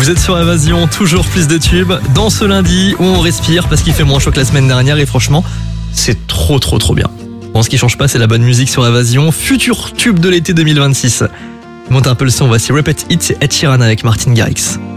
Vous êtes sur Évasion, toujours plus de tubes. Dans ce lundi où on respire parce qu'il fait moins chaud que la semaine dernière et franchement, c'est trop bien. Bon, ce qui change pas, c'est la bonne musique sur Évasion. Futur tube de l'été 2026. Monte un peu le son, voici Repeat It, c'est Ed Sheeran avec Martin Garrix.